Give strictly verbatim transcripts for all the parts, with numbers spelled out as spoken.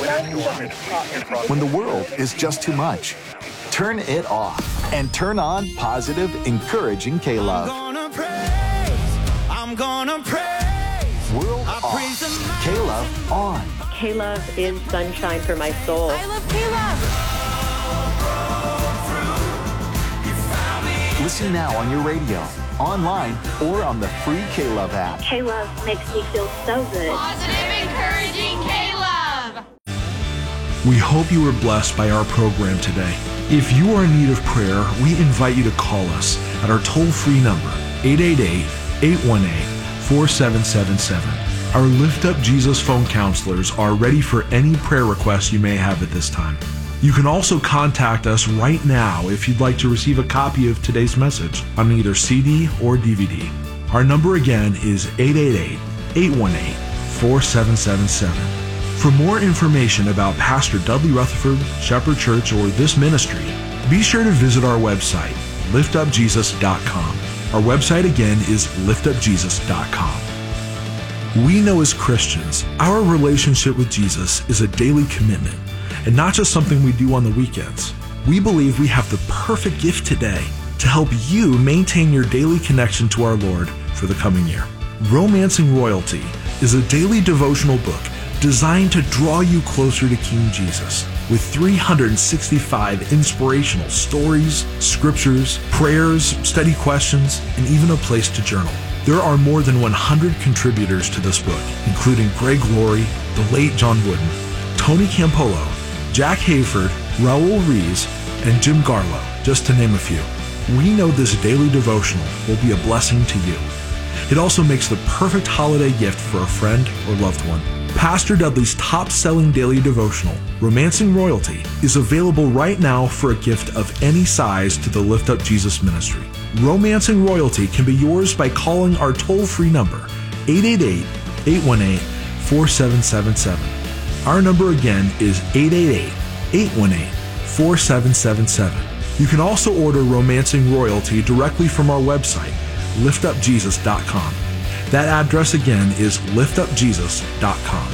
When the world is just too much, turn it off and turn on positive, encouraging K-Love. I'm gonna praise, I'm gonna praise. World off, K-Love on. K-Love is sunshine for my soul. I love K-Love. Listen now on your radio, online, or on the free K-Love app. K-Love makes me feel so good. Positive, encouraging K-Love. We hope you were blessed by our program today. If you are in need of prayer, we invite you to call us at our toll-free number, eight eight eight, eight one eight, four seven seven seven. Our Lift Up Jesus phone counselors are ready for any prayer requests you may have at this time. You can also contact us right now if you'd like to receive a copy of today's message on either C D or D V D. Our number again is eight eight eight, eight one eight, four seven seven seven. For more information about Pastor Dudley Rutherford, Shepherd Church, or this ministry, be sure to visit our website, lift up jesus dot com. Our website again is lift up jesus dot com. We know as Christians, our relationship with Jesus is a daily commitment, and not just something we do on the weekends. We believe we have the perfect gift today to help you maintain your daily connection to our Lord for the coming year. Romancing Royalty is a daily devotional book designed to draw you closer to King Jesus with three hundred sixty-five inspirational stories, scriptures, prayers, study questions, and even a place to journal. There are more than one hundred contributors to this book, including Greg Laurie, the late John Wooden, Tony Campolo, Jack Hayford, Raul Rees, and Jim Garlow, just to name a few. We know this daily devotional will be a blessing to you. It also makes the perfect holiday gift for a friend or loved one. Pastor Dudley's top-selling daily devotional, Romancing Royalty, is available right now for a gift of any size to the Lift Up Jesus ministry. Romancing Royalty can be yours by calling our toll-free number, eight eight eight, eight one eight, four seven seven seven. Our number again is eight eight eight, eight one eight, four seven seven seven. You can also order Romancing Royalty directly from our website, lift up jesus dot com. That address again is lift up jesus dot com.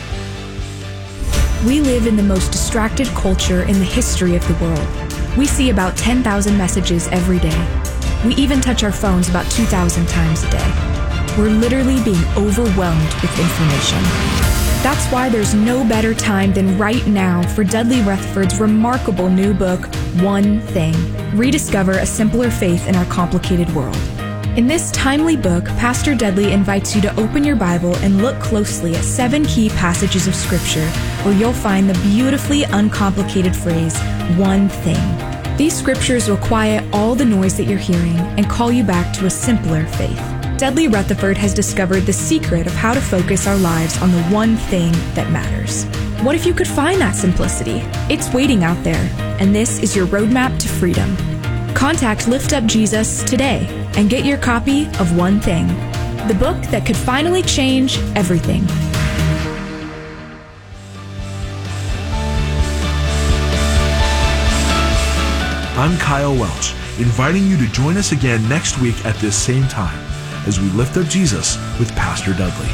We live in the most distracted culture in the history of the world. We see about ten thousand messages every day. We even touch our phones about two thousand times a day. We're literally being overwhelmed with information. That's why there's no better time than right now for Dudley Rutherford's remarkable new book, One Thing. Rediscover a simpler faith in our complicated world. In this timely book, Pastor Dudley invites you to open your Bible and look closely at seven key passages of Scripture where you'll find the beautifully uncomplicated phrase, one thing. These scriptures will quiet all the noise that you're hearing and call you back to a simpler faith. Dudley Rutherford has discovered the secret of how to focus our lives on the one thing that matters. What if you could find that simplicity? It's waiting out there, and this is your roadmap to freedom. Contact Lift Up Jesus today and get your copy of One Thing, the book that could finally change everything. I'm Kyle Welch, inviting you to join us again next week at this same time as we lift up Jesus with Pastor Dudley.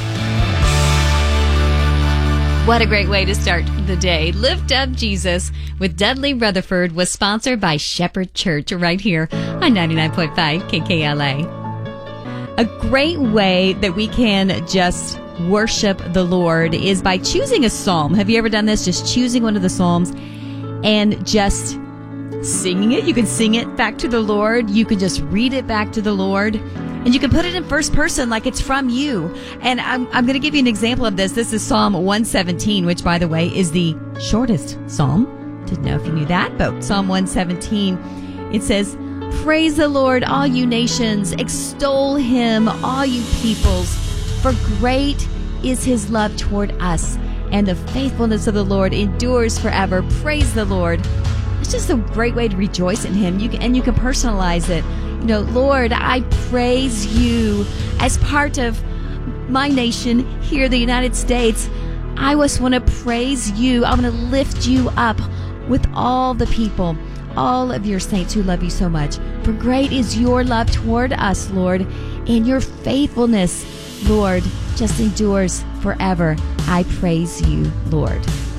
What a great way to start the day. Lift Up Jesus with Dudley Rutherford was sponsored by Shepherd Church right here on ninety-nine point five K K L A. A great way that we can just worship the Lord is by choosing a psalm. Have you ever done this? Just choosing one of the psalms and just singing it. You can sing it back to the Lord. You can just read it back to the Lord. And you can put it in first person like it's from you. And I'm, I'm going to give you an example of this. This is Psalm one seventeen, which, by the way, is the shortest psalm. Didn't know if you knew that, but Psalm one seventeen, it says, "Praise the Lord, all you nations. Extol him, all you peoples. For great is his love toward us, and the faithfulness of the Lord endures forever." Praise the Lord. It's just a great way to rejoice in him. You can, and you can personalize it. You know, Lord, I praise you as part of my nation here, the United States. I just want to praise you. I want to lift you up with all the people, all of your saints who love you so much. For great is your love toward us, Lord, and your faithfulness, Lord, just endures forever. I praise you, Lord.